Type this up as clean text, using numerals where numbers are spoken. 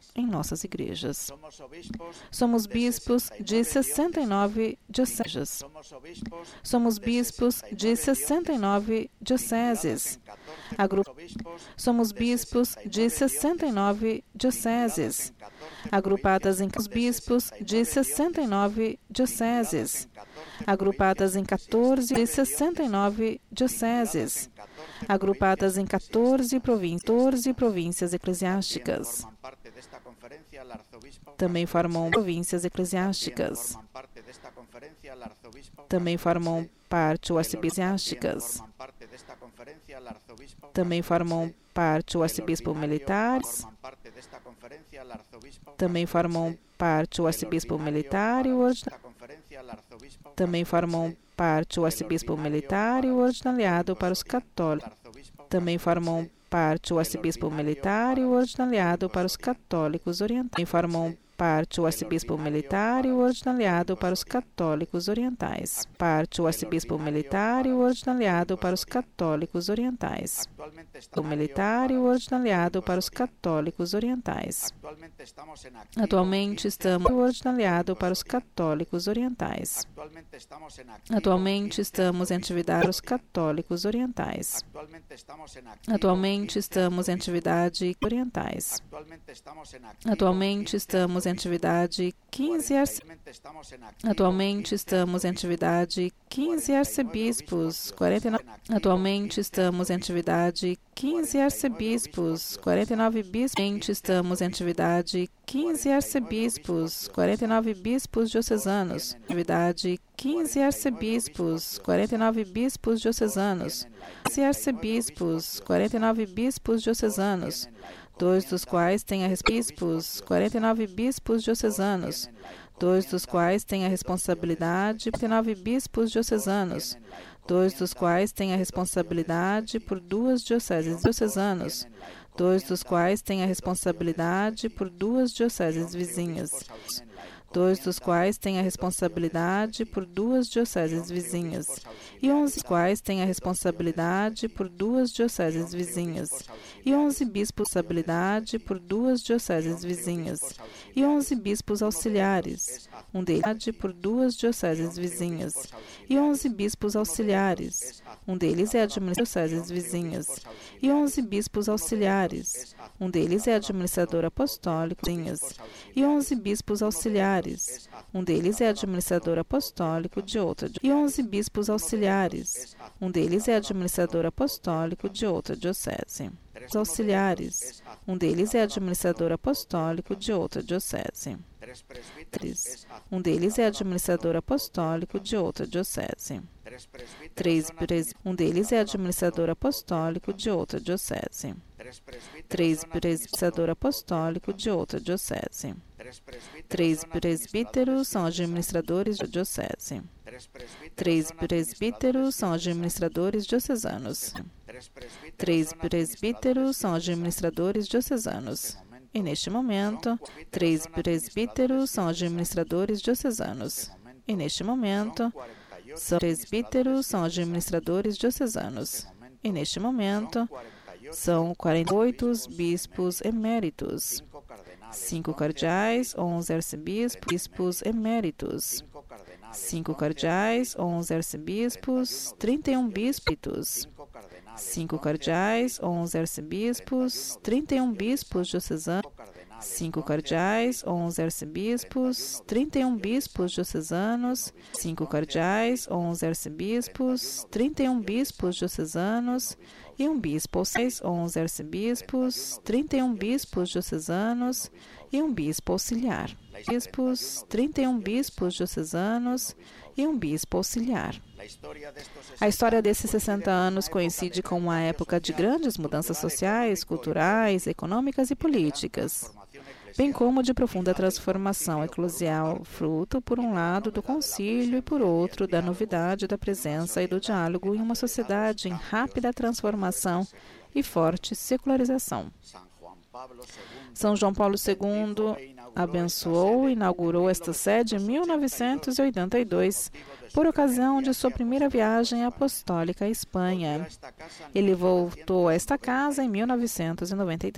em nossas igrejas. Somos bispos de 69 dioceses. Somos bispos de 69 dioceses. Somos bispos de 69 dioceses, agrupadas em os bispos de 69 dioceses, agrupadas em 14 de 69 dioceses, agrupadas em 14 províncias eclesiásticas. Também formam províncias eclesiásticas. Também formam parte o arcebispos. Também formam parte o arcebispo militares. Também formam parte o arcebispo militar e o também formam parte o arcebispo militar e o ordinariado para os católicos. Também formam parte o arcebispo militar e o ordinariado para os católicos orientais. Também formam parte o arcebispo militar e o ordinariado para os católicos orientais. Parte o arcebispo militar e o ordinariado para os católicos orientais. O militar e o ordinariado para os católicos orientais. Atualmente estamos o ordinariado para os católicos orientais. Atualmente estamos em atividade para os católicos orientais. Atualmente estamos em atividade orientais. Atualmente estamos em atividade 15 Atualmente estamos em atividade 15 arcebispos, 49. Atualmente estamos em atividade 15 arcebispos, 49 bispos. Atualmente estamos em atividade 15 arcebispos, 49 bispos diocesanos. Atividade 15 arcebispos, 49 bispos diocesanos. 15 arcebispos, 49 bispos diocesanos. 2 dos quais têm a bispos, 49 bispos diocesanos, 2 dos quais têm a responsabilidade, 49 bispos diocesanos, 2 dos quais têm a responsabilidade por 2 dioceses diocesanos, 2 dos quais têm a responsabilidade por 2 dioceses vizinhas, 2 dos quais têm a responsabilidade por 2 dioceses vizinhas, e 11 dos quais têm a responsabilidade por 2 dioceses vizinhas, e 11 bispos responsabilidade por 2 dioceses vizinhas, e 11 bispos auxiliares, um deles por 2 dioceses vizinhas, e 11 bispos auxiliares, um deles é dioceses vizinhas, e 11 bispos auxiliares, um deles é administrador apostólico, e 11 bispos auxiliares, um deles é administrador apostólico de outra, e 11 bispos auxiliares, um deles é administrador apostólico de outra diocese. Os auxiliares, um deles é administrador apostólico de outra diocese. Um deles é administrador apostólico de outra diocese. Um deles é administrador apostólico de outra diocese. 3 administrador apostólico de outra diocese. 3 presbíteros são administradores da diocese. 3 presbíteros são administradores diocesanos. 3 presbíteros são administradores diocesanos. E neste momento, 3 presbíteros são administradores diocesanos. E neste momento, presbíteros são administradores diocesanos. E neste momento, são 48 bispos eméritos, 5 cardeais, 11 arcebispos eméritos, 5 cardeais, 11 arcebispos, 31 bispos, 5 cardeais, 11 arcebispos, 31 bispos diocesanos, 5 cardeais, 11 arcebispos, 31 bispos diocesanos, 5 cardeais, 11 arcebispos, 31 bispos diocesanos, e um bispo, 11 arcebispos, 31 bispos diocesanos e um bispo auxiliar. Bispos, 31 bispos diocesanos e um bispo auxiliar. A história desses 60 anos coincide com uma época de grandes mudanças sociais, culturais, econômicas e políticas, bem como de profunda transformação eclesial, fruto, por um lado, do concílio e, por outro, da novidade da presença e do diálogo em uma sociedade em rápida transformação e forte secularização. São João Paulo II abençoou e inaugurou esta sede em 1982, por ocasião de sua primeira viagem apostólica à Espanha. Ele voltou a esta casa em 1993.